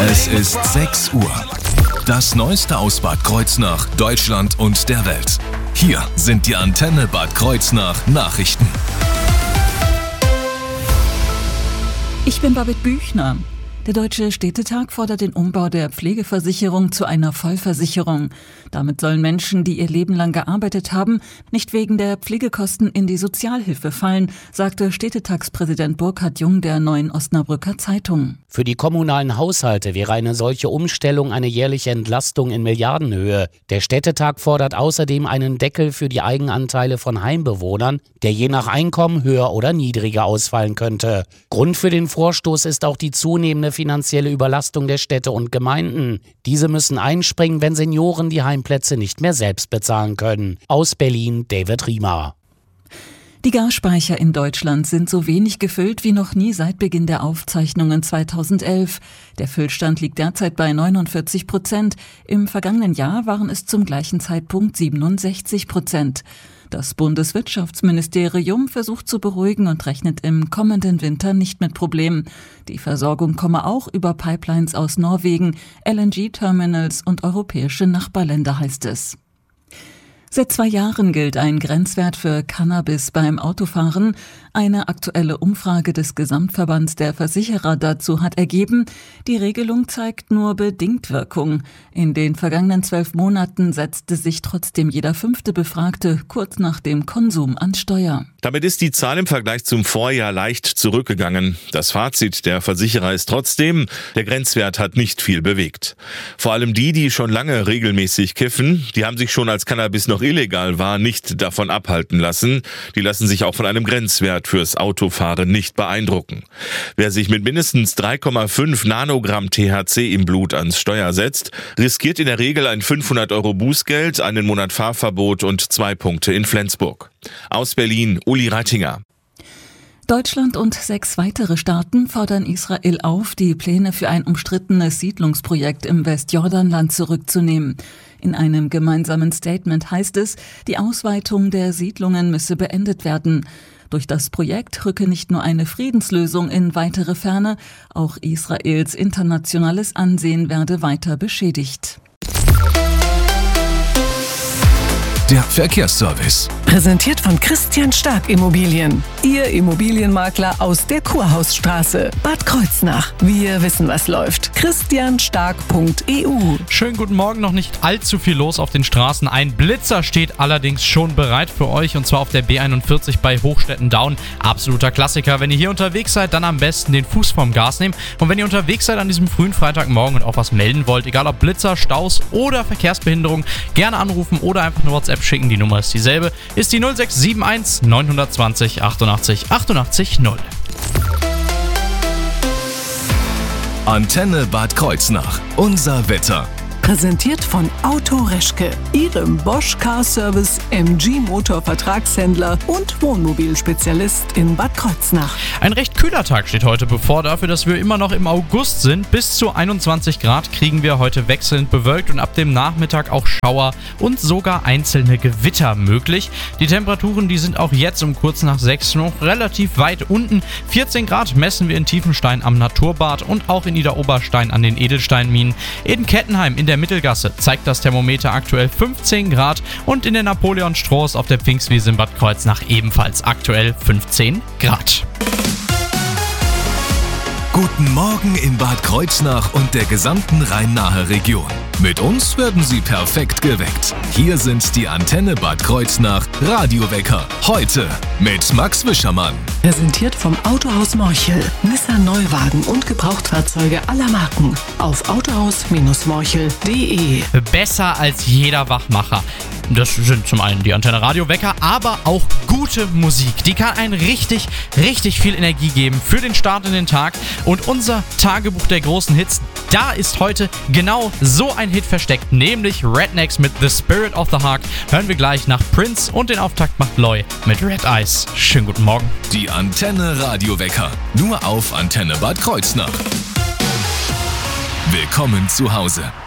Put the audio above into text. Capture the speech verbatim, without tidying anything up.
Es ist sechs Uhr. Das Neueste aus Bad Kreuznach, Deutschland und der Welt. Hier sind die Antenne Bad Kreuznach Nachrichten. Ich bin Babette Büchner. Der Deutsche Städtetag fordert den Umbau der Pflegeversicherung zu einer Vollversicherung. Damit sollen Menschen, die ihr Leben lang gearbeitet haben, nicht wegen der Pflegekosten in die Sozialhilfe fallen, sagte Städtetagspräsident Burkhard Jung der Neuen Osnabrücker Zeitung. Für die kommunalen Haushalte wäre eine solche Umstellung eine jährliche Entlastung in Milliardenhöhe. Der Städtetag fordert außerdem einen Deckel für die Eigenanteile von Heimbewohnern, der je nach Einkommen höher oder niedriger ausfallen könnte. Grund für den Vorstoß ist auch die zunehmende finanzielle Überlastung der Städte und Gemeinden. Diese müssen einspringen, wenn Senioren die Heimplätze nicht mehr selbst bezahlen können. Aus Berlin, David Riemer. Die Gasspeicher in Deutschland sind so wenig gefüllt wie noch nie seit Beginn der Aufzeichnungen zweitausendelf. Der Füllstand liegt derzeit bei neunundvierzig Prozent. Im vergangenen Jahr waren es zum gleichen Zeitpunkt siebenundsechzig Prozent. Das Bundeswirtschaftsministerium versucht zu beruhigen und rechnet im kommenden Winter nicht mit Problemen. Die Versorgung komme auch über Pipelines aus Norwegen, L N G-Terminals und europäische Nachbarländer, heißt es. Seit zwei Jahren gilt ein Grenzwert für Cannabis beim Autofahren. Eine aktuelle Umfrage des Gesamtverbands der Versicherer dazu hat ergeben, die Regelung zeigt nur bedingt Wirkung. In den vergangenen zwölf Monaten setzte sich trotzdem jeder fünfte Befragte kurz nach dem Konsum ans Steuer. Damit ist die Zahl im Vergleich zum Vorjahr leicht zurückgegangen. Das Fazit der Versicherer ist trotzdem, der Grenzwert hat nicht viel bewegt. Vor allem die, die schon lange regelmäßig kiffen, die haben sich schon als Cannabis noch illegal war, nicht davon abhalten lassen. Die lassen sich auch von einem Grenzwert fürs Autofahren nicht beeindrucken. Wer sich mit mindestens drei Komma fünf Nanogramm T H C im Blut ans Steuer setzt, riskiert in der Regel ein fünfhundert Euro Bußgeld, einen Monat Fahrverbot und zwei Punkte in Flensburg. Aus Berlin, Uli Reitinger. Deutschland und sechs weitere Staaten fordern Israel auf, die Pläne für ein umstrittenes Siedlungsprojekt im Westjordanland zurückzunehmen. In einem gemeinsamen Statement heißt es, die Ausweitung der Siedlungen müsse beendet werden. Durch das Projekt rücke nicht nur eine Friedenslösung in weitere Ferne, auch Israels internationales Ansehen werde weiter beschädigt. Der Verkehrsservice. Präsentiert von Christian Stark Immobilien. Ihr Immobilienmakler aus der Kurhausstraße, Bad Kreuznach. Wir wissen, was läuft. christian stark punkt e u. Schönen guten Morgen, noch nicht allzu viel los auf den Straßen. Ein Blitzer steht allerdings schon bereit für euch, und zwar auf der B einundvierzig bei Hochstetten-Daun. Absoluter Klassiker. Wenn ihr hier unterwegs seid, dann am besten den Fuß vom Gas nehmen. Und wenn ihr unterwegs seid an diesem frühen Freitagmorgen und auch was melden wollt, egal ob Blitzer, Staus oder Verkehrsbehinderung, gerne anrufen oder einfach eine WhatsApp schicken. Die Nummer ist dieselbe, ist die null sechs sieben eins neun zwei null achtundachtzig achtundachtzig null. Antenne Bad Kreuznach. Unser Wetter. Präsentiert von Auto Reschke, Ihrem Bosch Car Service M G Motor Vertragshändler und Wohnmobilspezialist in Bad Kreuznach. Ein recht kühler Tag steht heute bevor, dafür, dass wir immer noch im August sind. Bis zu einundzwanzig Grad kriegen wir heute wechselnd bewölkt und ab dem Nachmittag auch Schauer und sogar einzelne Gewitter möglich. Die Temperaturen, die sind auch jetzt um kurz nach sechs noch relativ weit unten. vierzehn Grad messen wir in Tiefenstein am Naturbad und auch in Idar-Oberstein an den Edelsteinminen. In Kettenheim in der Mittelgasse zeigt das Thermometer aktuell fünfzehn Grad und in der Napoleonstraße auf der Pfingstwiese in Bad Kreuznach ebenfalls aktuell fünfzehn Grad. Guten Morgen in Bad Kreuznach und der gesamten Rhein-Nahe Region. Mit uns werden Sie perfekt geweckt. Hier sind die Antenne Bad Kreuznach Radiowecker. Heute mit Max Wischermann. Präsentiert vom Autohaus Morchel. Nissan Neuwagen und Gebrauchtfahrzeuge aller Marken. Auf autohaus Morchel punkt de. Besser als jeder Wachmacher. Das sind zum einen die Antenne Radiowecker, aber auch gute Musik. Die kann einen richtig, richtig viel Energie geben für den Start in den Tag. Und unser Tagebuch der großen Hits, da ist heute genau so ein Hit versteckt, nämlich Rednecks mit The Spirit of the Heart. Hören wir gleich nach Prince und den Auftakt macht Loy mit Red Eyes. Schönen guten Morgen. Die Antenne Radiowecker, nur auf Antenne Bad Kreuznach. Willkommen zu Hause.